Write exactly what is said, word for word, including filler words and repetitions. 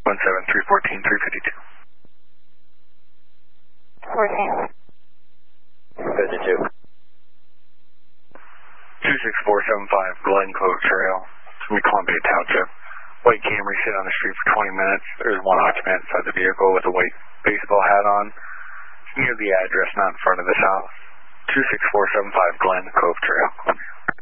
one seven three one four three five two. fourteen. fifty-two. two six four seven five Glen Cove Trail. It's going to be Columbia Township. White Camry sit on the street for twenty minutes. There's one occupant inside the vehicle with a white baseball hat on. It's near the address, not in front of this house. two six four seven five Glen Cove Trail.